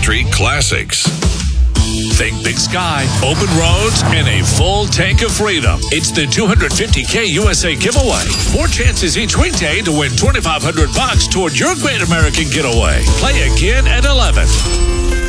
country classics. Think big sky, open roads, and a full tank of freedom. It's the 250K USA giveaway. 4 chances each weekday to win $2,500 toward your great American getaway. Play again at 11.